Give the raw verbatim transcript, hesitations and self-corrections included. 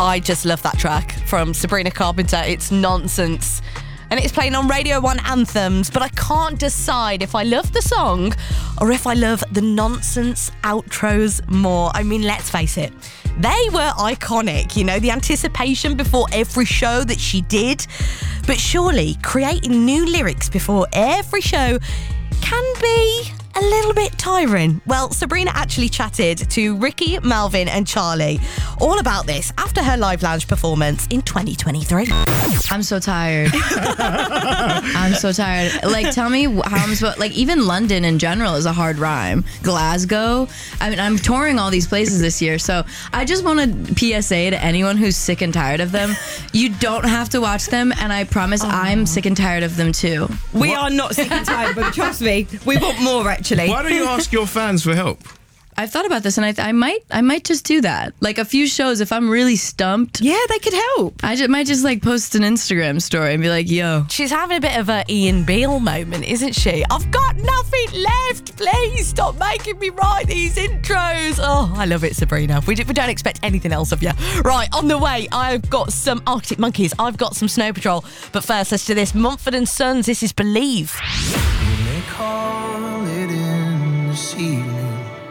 I just love that track from Sabrina Carpenter. It's nonsense. And it's playing on Radio one Anthems, but I can't decide if I love the song or if I love the nonsense outros more. I mean, let's face it, they were iconic, you know, the anticipation before every show that she did. But surely creating new lyrics before every show can be a little bit tiring. Well, Sabrina actually chatted to Ricky, Melvin and Charlie all about this after her Live Lounge performance in twenty twenty-three. I'm so tired. I'm so tired. Like, tell me how I'm supposed... Like, even London in general is a hard rhyme. Glasgow. I mean, I'm touring all these places this year, so I just want to P S A to anyone who's sick and tired of them. You don't have to watch them, and I promise oh. I'm sick and tired of them too. We what? are not sick and tired, but trust me, we want more, actually. Why don't you ask your fans for help? I've thought about this, and I, th- I might, I might just do that. Like a few shows, if I'm really stumped, yeah, they could help. I just, might just like post an Instagram story and be like, "Yo." She's having a bit of a Ian Beale moment, isn't she? I've got nothing left. Please stop making me write these intros. Oh, I love it, Sabrina. We, do, we don't expect anything else of you. Right, on the way, I've got some Arctic Monkeys. I've got some Snow Patrol. But first, let's do this. Mumford and Sons. This is Believe.